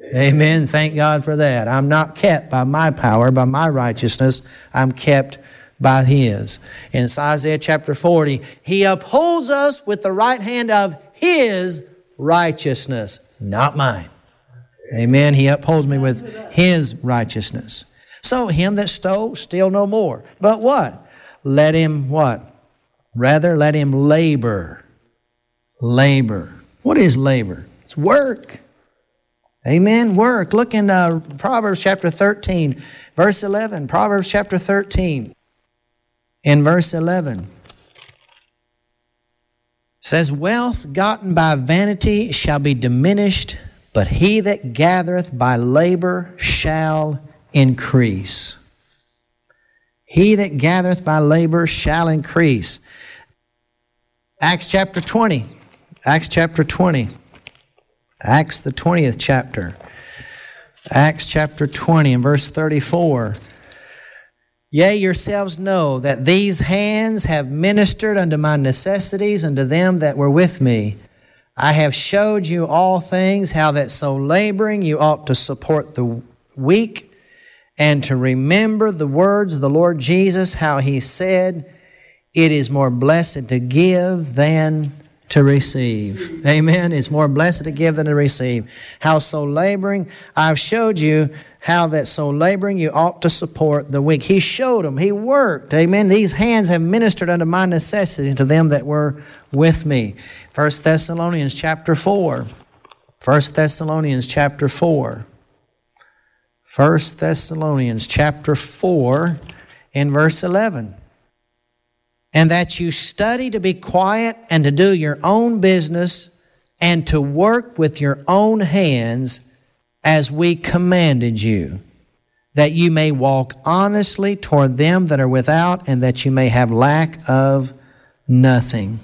Amen. Thank God for that. I'm not kept by my power, by my righteousness. I'm kept by His. In Isaiah chapter 40, He upholds us with the right hand of His righteousness, not mine. Amen. He upholds me with His righteousness. So him that stole, steal no more. But what? Let him what? Rather, let him labor. Labor. What is labor? It's work. Amen. Work. Look in Proverbs chapter 13, verse 11. Proverbs chapter 13, in verse 11. Says, wealth gotten by vanity shall be diminished, but he that gathereth by labor shall increase. He that gathereth by labor shall increase. Acts chapter 20. Acts chapter 20. Acts the 20th chapter. Acts chapter 20 and verse 34. Yea, yourselves know that these hands have ministered unto my necessities unto them that were with me. I have showed you all things, how that so laboring you ought to support the weak, and to remember the words of the Lord Jesus, how He said, it is more blessed to give than to receive. Amen. It's more blessed to give than to receive. How so laboring, I've showed you how that so laboring you ought to support the weak. He showed them. He worked. Amen. These hands have ministered unto my necessity to them that were with me. 1 Thessalonians chapter 4. 1 Thessalonians chapter 4. 1 Thessalonians chapter 4 in verse 11. And that you study to be quiet and to do your own business and to work with your own hands as we commanded you, that you may walk honestly toward them that are without, and that you may have lack of nothing.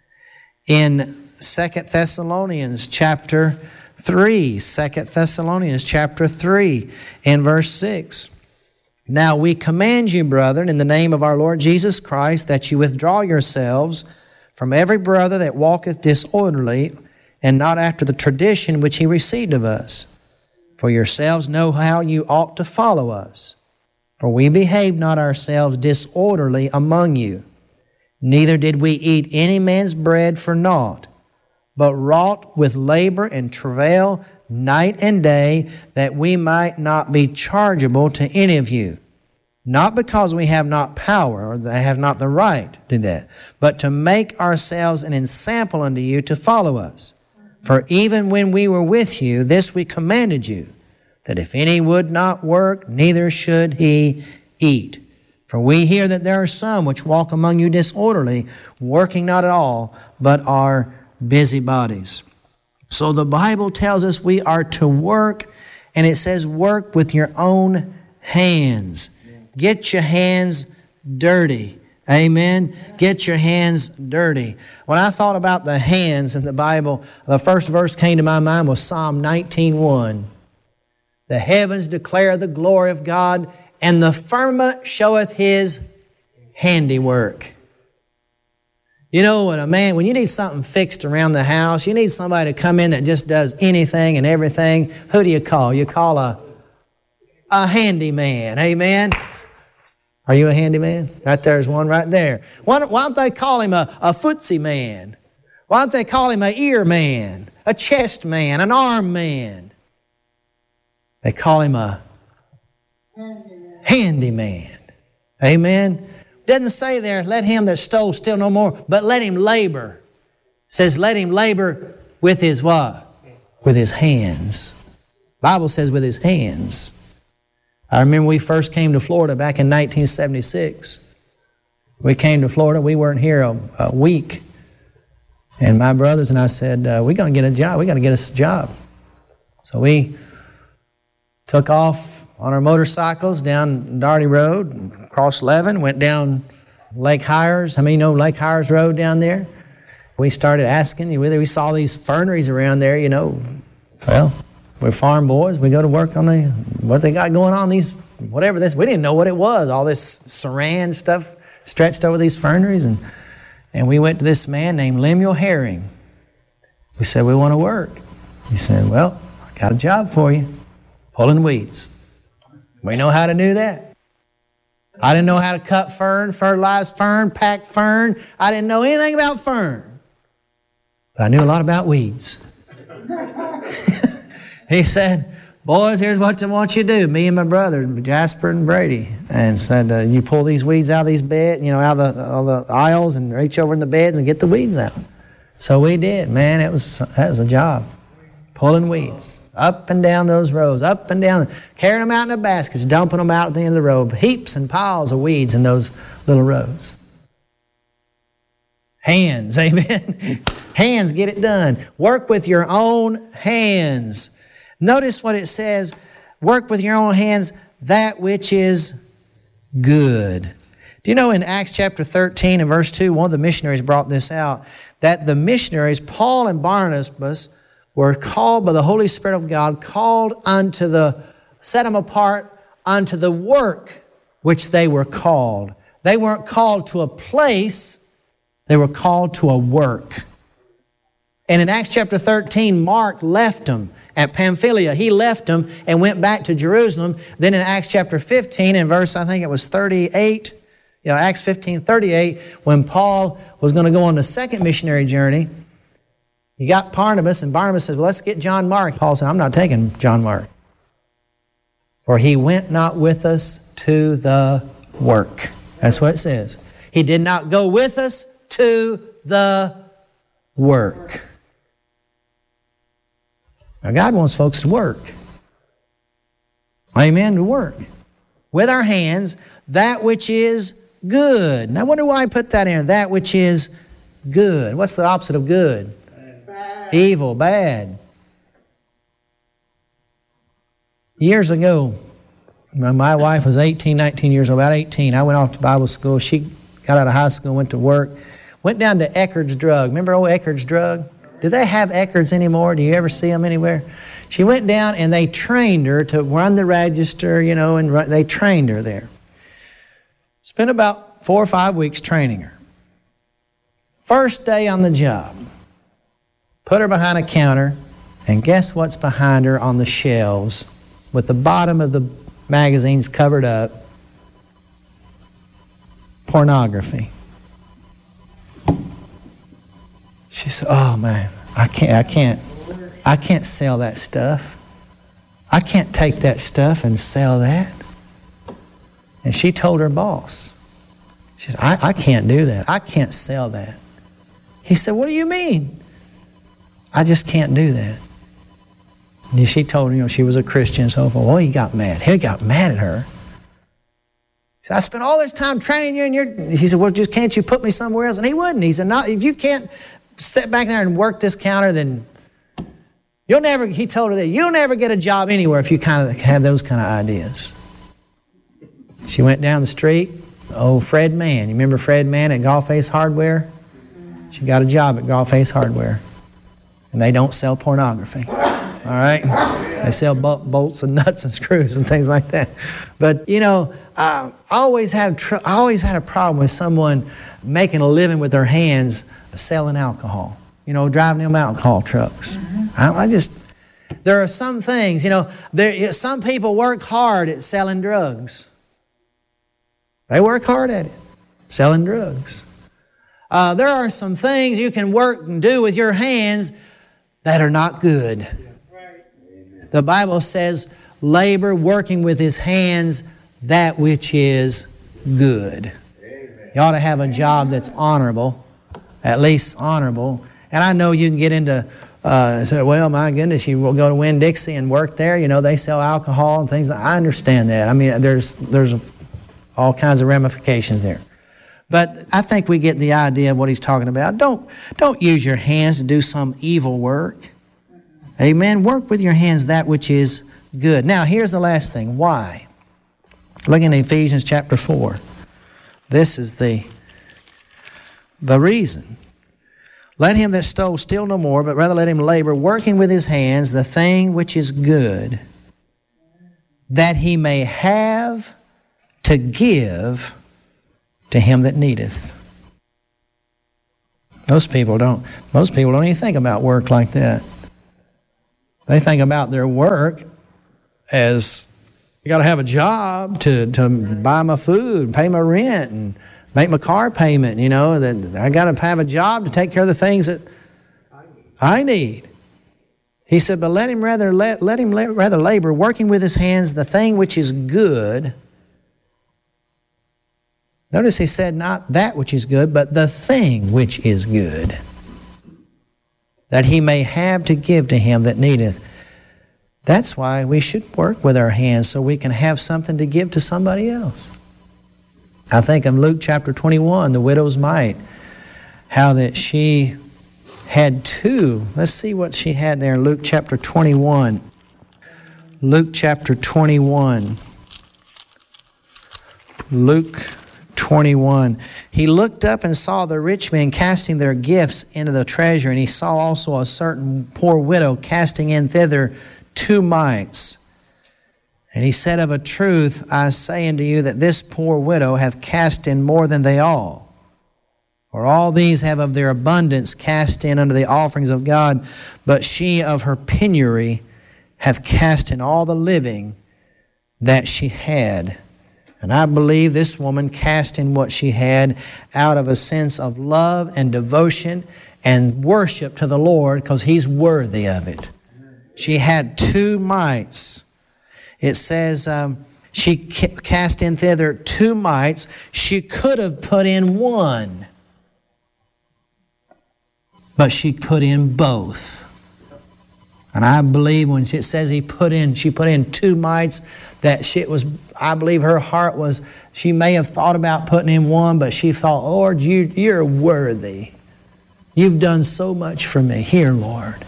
In 2 Thessalonians chapter 3, 2 Thessalonians chapter 3 in verse 6. Now we command you, brethren, in the name of our Lord Jesus Christ, that you withdraw yourselves from every brother that walketh disorderly, and not after the tradition which he received of us. For yourselves know how you ought to follow us. For we behaved not ourselves disorderly among you, neither did we eat any man's bread for naught, but wrought with labor and travail night and day, that we might not be chargeable to any of you. Not because we have not power, or they have not the right to do that, but to make ourselves an ensample unto you to follow us. For even when we were with you, this we commanded you, that if any would not work, neither should he eat. For we hear that there are some which walk among you disorderly, working not at all, but are busybodies. So the Bible tells us we are to work, and it says work with your own hands. Get your hands dirty. Amen. Get your hands dirty. When I thought about the hands in the Bible, the first verse came to my mind was Psalm 19:1. The heavens declare the glory of God, and the firmament showeth His handiwork. You know, when you need something fixed around the house, you need somebody to come in that just does anything and everything. Who do you call? You call a handyman. Amen. Are you a handyman? Right there's one right there. Why don't they call him a footsie man? Why don't they call him an ear man, a chest man, an arm man? They call him a handyman. Amen. Doesn't say there, let him that stole steal no more, but let him labor. It says, let him labor with his what? With his hands. The Bible says with his hands. I remember we first came to Florida back in 1976. We came to Florida. We weren't here a week. And my brothers and I said, we're going to get a job. We got to get us a job. So we took off on our motorcycles down Darty Road, across 11, went down Lake Hires. How many know Lake Hires Road down there? We started asking whether we saw these ferneries around there, you know. Well, we're farm boys. We go to work on what they got going on, these, whatever this. We didn't know what it was, all this saran stuff stretched over these ferneries. And we went to this man named Lemuel Herring. We said, we want to work. He said, well, got a job for you. Pulling weeds. We know how to do that. I didn't know how to cut fern, fertilize fern, pack fern. I didn't know anything about fern. But I knew a lot about weeds. He said, boys, here's what I want you to do. Me and my brother, Jasper and Brady. And said, you pull these weeds out of these beds, out of all the aisles and reach over in the beds and get the weeds out. So we did. Man, that was a job. Pulling weeds. Up and down those rows, up and down, carrying them out in the baskets, dumping them out at the end of the row. Heaps and piles of weeds in those little rows. Hands, amen. Hands, get it done. Work with your own hands. Notice what it says, work with your own hands that which is good. Do you know in Acts chapter 13 and verse 2, one of the missionaries brought this out, that the missionaries, Paul and Barnabas, were called by the Holy Spirit of God, set them apart unto the work which they were called. They weren't called to a place, they were called to a work. And in Acts chapter 13, Mark left them at Pamphylia. He left them and went back to Jerusalem. Then in Acts chapter 15, in verse, I think it was 38, Acts 15:38, when Paul was going to go on the second missionary journey, he got Barnabas, and Barnabas said, well, let's get John Mark. Paul said, I'm not taking John Mark. For he went not with us to the work. That's what it says. He did not go with us to the work. Now, God wants folks to work. Amen, to work. With our hands, that which is good. Now, I wonder why I put that in, that which is good. What's the opposite of good? Bad. Evil, bad. Years ago, my wife was 18, 19 years old, about 18. I went off to Bible school. She got out of high school, went to work. Went down to Eckerd's Drug. Remember old Eckerd's Drug? Do they have Eckerd's anymore? Do you ever see them anywhere? She went down and they trained her to run the register, and they trained her there. Spent about 4 or 5 weeks training her. First day on the job, put her behind a counter, and guess what's behind her on the shelves with the bottom of the magazines covered up? Pornography. She said, oh man, I can't sell that stuff. I can't take that stuff and sell that. And she told her boss, she said, I can't do that. I can't sell that. He said, what do you mean? I just can't do that. And she told him, she was a Christian, so forth. Well, he got mad. He got mad at her. He said, I spent all this time training you, and he said, well, just can't you put me somewhere else? And he wouldn't. He said, no, if you can't step back there and work this counter, then he told her that you'll never get a job anywhere if you kind of have those kind of ideas. She went down the street. Oh, Fred Mann. You remember Fred Mann at Golface Hardware? She got a job at Golface Hardware. And they don't sell pornography. All right? They sell bolts and nuts and screws and things like that. But, I always had a problem with someone making a living with their hands selling alcohol. Driving them alcohol trucks. There are some things, some people work hard at selling drugs. They work hard at it, selling drugs. There are some things you can work and do with your hands that are not good. The Bible says, labor working with his hands that which is good. You ought to have a job that's honorable, at least honorable. And I know you can get into, say, well, my goodness, you will go to Winn-Dixie and work there. They sell alcohol and things. I understand that. I mean, there's all kinds of ramifications there. But I think we get the idea of what he's talking about. Don't use your hands to do some evil work. Amen. Work with your hands that which is good. Now, here's the last thing. Why? Looking at Ephesians chapter 4. This is the reason. Let him that stole steal no more, but rather let him labor, working with his hands the thing which is good, that he may have to give to him that needeth. Most people don't even think about work like that. They think about their work as, you got to have a job to buy my food, pay my rent, and make my car payment. You know, that I got to have a job to take care of the things that I need. He said, but let him rather labor, working with his hands the thing which is good. Notice he said not that which is good, but the thing which is good, that he may have to give to him that needeth. That's why we should work with our hands, so we can have something to give to somebody else. I think of Luke chapter 21, the widow's mite, how that she had two. Let's see what she had there in Luke chapter 21. Luke chapter 21. Luke 21. He looked up and saw the rich men casting their gifts into the treasure, and he saw also a certain poor widow casting in thither 2 mites. And he said, of a truth, I say unto you that this poor widow hath cast in more than they all. For all these have of their abundance cast in unto the offerings of God, but she of her penury hath cast in all the living that she had. And I believe this woman cast in what she had out of a sense of love and devotion and worship to the Lord, because He's worthy of it. She had 2 mites. It says she cast in thither 2 mites. She could have put in 1, but she put in both. And I believe when it says she put in 2 mites, that shit was, I believe her heart was, she may have thought about putting in 1, but she thought, Lord, you're worthy. You've done so much for me. Here, Lord.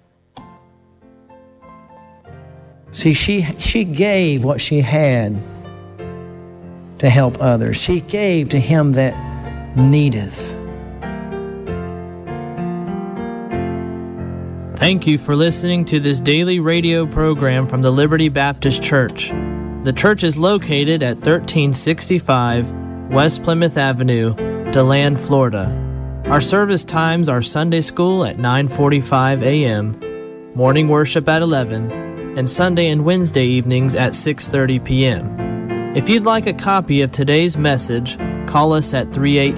See, she gave what she had to help others. She gave to him that needeth. Thank you for listening to this daily radio program from the Liberty Baptist Church. The church is located at 1365 West Plymouth Avenue, DeLand, Florida. Our service times are Sunday school at 9:45 a.m., morning worship at 11, and Sunday and Wednesday evenings at 6:30 p.m. If you'd like a copy of today's message, call us at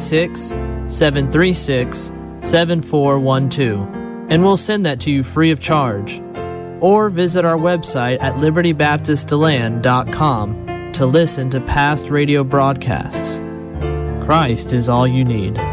386-736-7412. and we'll send that to you free of charge. Or visit our website at libertybaptistdeland.com to listen to past radio broadcasts. Christ is all you need.